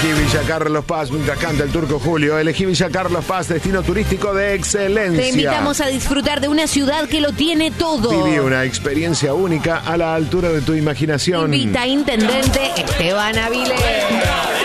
Villa Carlos Paz mientras canta el Turco Julio. Elegí Villa Carlos Paz, destino turístico de excelencia. Te invitamos a disfrutar de una ciudad que lo tiene todo. Viví una experiencia única a la altura de tu imaginación. Invita Intendente Esteban Avilés.